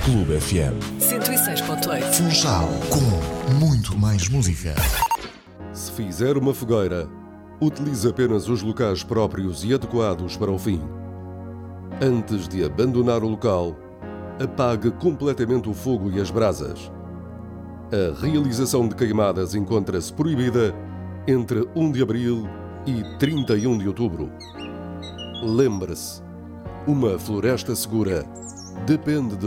Clube FM 106.8. Funchal, com muito mais música. Se fizer uma fogueira, utilize apenas os locais próprios e adequados para o fim. Antes de abandonar o local, apague completamente o fogo e as brasas. A realização de queimadas encontra-se proibida entre 1 de abril e 31 de outubro. Lembre-se, uma floresta segura depende de